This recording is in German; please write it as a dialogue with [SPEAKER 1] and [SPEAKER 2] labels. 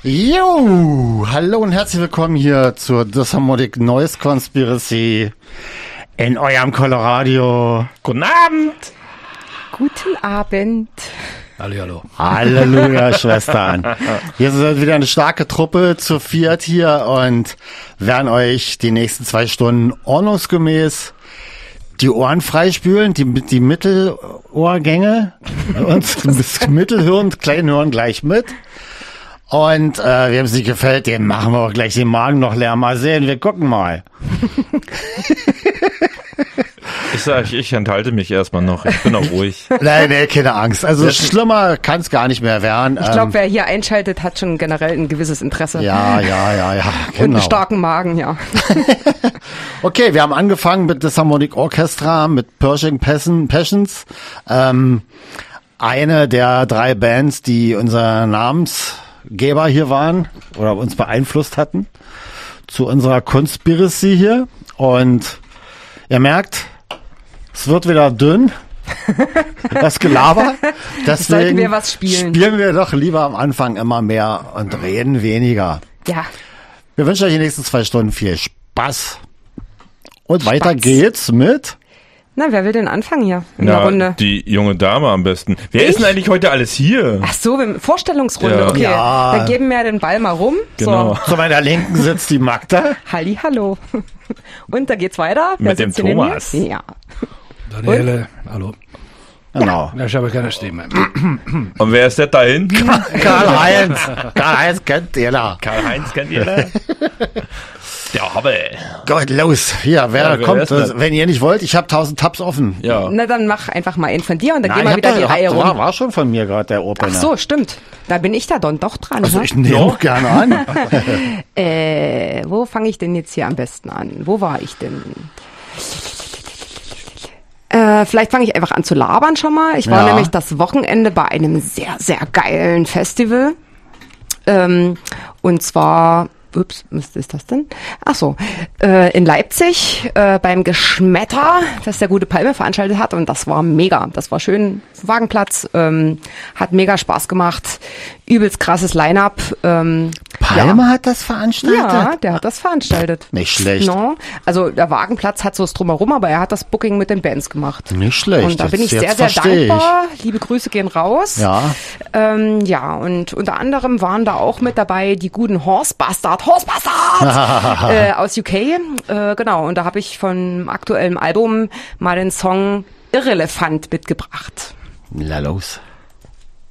[SPEAKER 1] Jo, hallo und herzlich willkommen hier zur Disharmonic Noise Conspiracy in eurem Coloradio.
[SPEAKER 2] Guten Abend.
[SPEAKER 3] Guten Abend.
[SPEAKER 2] Hallo.
[SPEAKER 1] Halleluja, Schwestern. Wir sind wieder eine starke Truppe zu viert hier und werden euch die nächsten 2 Stunden ordnungsgemäß die Ohren freispülen, die Mittelohrgänge und das Mittelhirn, Kleinhirn gleich mit. Und wem es nicht gefällt, dem machen wir auch gleich den Magen noch leer. Mal sehen, wir gucken mal.
[SPEAKER 2] Ich enthalte mich erstmal noch. Ich bin auch ruhig.
[SPEAKER 1] Nein, keine Angst. Also schlimmer kann es gar nicht mehr werden.
[SPEAKER 3] Ich glaube, wer hier einschaltet, hat schon generell ein gewisses Interesse.
[SPEAKER 1] Ja.
[SPEAKER 3] Genau. Und einen starken Magen, ja.
[SPEAKER 1] Okay, wir haben angefangen mit Disharmonic Orchestra, mit Pershing Passions. Eine der 3 Bands, die unser Namensgeber hier waren oder uns beeinflusst hatten zu unserer Conspiracy hier. Und ihr merkt, es wird wieder dünn, das Gelaber. Deswegen
[SPEAKER 3] sollten wir was spielen
[SPEAKER 1] wir doch lieber am Anfang immer mehr und reden weniger.
[SPEAKER 3] Ja.
[SPEAKER 1] Wir wünschen euch die nächsten 2 Stunden viel Spaß. Und weiter geht's mit...
[SPEAKER 3] Na, wer will denn anfangen hier in der Runde?
[SPEAKER 2] Die junge Dame am besten. Wer ist denn eigentlich heute alles hier?
[SPEAKER 3] Ach so, Vorstellungsrunde,
[SPEAKER 2] Ja.
[SPEAKER 3] okay.
[SPEAKER 1] Ja.
[SPEAKER 3] Dann geben wir den Ball mal rum.
[SPEAKER 2] Genau.
[SPEAKER 1] Zu meiner Linken sitzt die Magda.
[SPEAKER 3] Hallo. Und da geht's weiter.
[SPEAKER 2] Mit dem
[SPEAKER 3] sitzt hier neben mir?
[SPEAKER 2] Thomas.
[SPEAKER 3] Ja.
[SPEAKER 4] Daniele, hallo.
[SPEAKER 1] Genau.
[SPEAKER 4] Ich habe keine Stimme.
[SPEAKER 2] Und wer ist das da hinten?
[SPEAKER 1] Karl-Heinz. Karl-Heinz kennt ihr da.
[SPEAKER 2] Karl-Heinz kennt ihr da? Der Hobbe.
[SPEAKER 1] Gut, los. Hier, wer
[SPEAKER 2] wer
[SPEAKER 1] kommt?
[SPEAKER 2] ist das?
[SPEAKER 1] Wenn ihr nicht wollt, ich habe 1000 Tabs offen.
[SPEAKER 2] Ja.
[SPEAKER 3] Na, dann mach einfach mal einen von dir und dann
[SPEAKER 1] Nein,
[SPEAKER 3] gehen wir wieder die Reihe rum.
[SPEAKER 1] war schon von mir gerade der Opener.
[SPEAKER 3] Ach so, stimmt. Da bin ich da dann doch dran.
[SPEAKER 1] Also
[SPEAKER 3] ne?
[SPEAKER 1] ich nehme auch gerne an.
[SPEAKER 3] Wo fange ich denn jetzt hier am besten an? Wo war ich denn? Vielleicht fange ich einfach an zu labern schon mal. Ich war
[SPEAKER 1] Ja.
[SPEAKER 3] nämlich das Wochenende bei einem sehr, sehr geilen Festival. Und zwar, was ist das denn? Ach so, in Leipzig beim Geschmetter, das der gute Palme veranstaltet hat. Und das war mega. Das war schön. Wagenplatz, hat mega Spaß gemacht. Übelst krasses Line-Up.
[SPEAKER 1] Palme hat das veranstaltet?
[SPEAKER 3] Ja, der hat das veranstaltet.
[SPEAKER 1] Nicht schlecht.
[SPEAKER 3] No. Also der Wagenplatz hat so das Drumherum, aber er hat das Booking mit den Bands gemacht.
[SPEAKER 1] Nicht schlecht.
[SPEAKER 3] Und da bin ich
[SPEAKER 1] Jetzt
[SPEAKER 3] sehr, sehr
[SPEAKER 1] versteh ich.
[SPEAKER 3] dankbar. Liebe Grüße gehen raus.
[SPEAKER 1] Ja.
[SPEAKER 3] Ja, und unter anderem waren da auch mit dabei die guten Horse Bastard aus UK. Genau, und da habe ich von aktuellem Album mal den Song Irrelevant mitgebracht.
[SPEAKER 1] Na los.